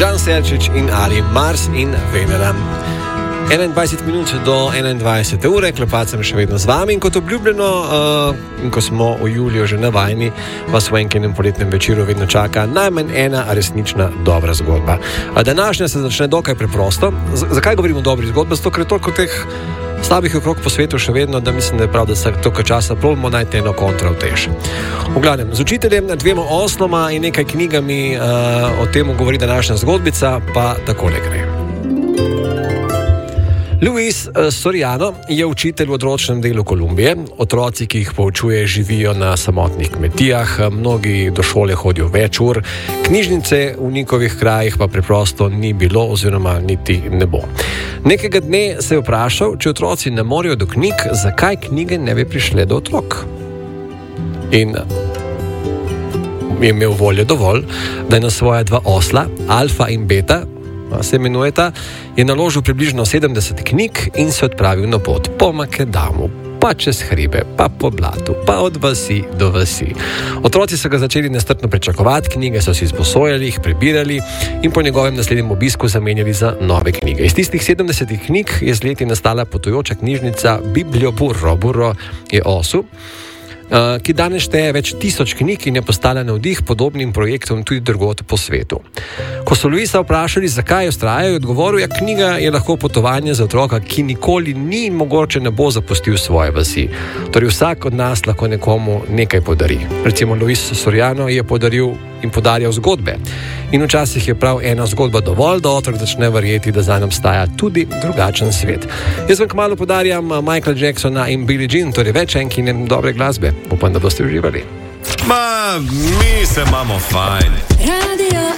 Žan Selčič in Ari, Mars in Venera. 21 minut do 21. ure, Klepac sem še vedno z vami in kot obljubljeno, in ko smo v juliju že navajeni, vas v enkinem poletnem večeru vedno čaka najmanj ena resnična dobra zgodba. Današnja se začne dokaj preprosto. Zakaj govorimo o dobri zgodbi? Zato, ker je toliko teh slabih okrog po svetu še vedno, da mislim, da je prav, da se toliko časa probamo najti eno kontrautež. V glavnem, z učiteljem, 2 osloma in nekaj knjigami o tem govori današnja zgodbica, pa takole gre. Luis Soriano je učitelj v odročnem delu Kolumbije. Otroci, ki jih poučuje, živijo na samotnih kmetijah, mnogi do šole hodijo več ur, knjižnice v njihovih krajih pa preprosto ni bilo oziroma niti ne bo. Nekega dne se je vprašal, če otroci ne morejo do knjig, zakaj knjige ne bi prišle do otrok. In je imel volje dovolj, da je na svoja 2 osla, Alfa in Beta, se imenujeta, je naložil približno 70 knjig in se odpravil na pot po Makedamu, pa čez hribe, pa po blatu, pa od vasi do vasi. Otroci so ga začeli nestrpno pričakovati, knjige so si izposojali, jih prebirali in po njegovem naslednjem obisku zamenjali za nove knjige. Iz tistih 70 knjig je z leti nastala potujoča knjižnica Biblioburro. Burro je osu, ki danes šteje več 1000 knjig in je postala navdih podobnim projektom tudi drugod po svetu. Ko so Luisa vprašali, zakaj vztrajajo, je odgovoril, knjiga je lahko potovanje za otroka, ki nikoli ni in mogoče ne bo zapustil svoje vasi. Torej vsak od nas lahko nekomu nekaj podari. Recimo Luis Soriano je podaril in podarjal zgodbe. In včasih je prav ena zgodba dovolj, da otrok začne verjeti, da zanj obstaja tudi drugačen svet. Jaz vam kmalu podarjam Michaela Jacksona in Billie Jean, torej več enkinem dobre glasbe. Upam, da boste uživali. Mi se imamo fajn. Radio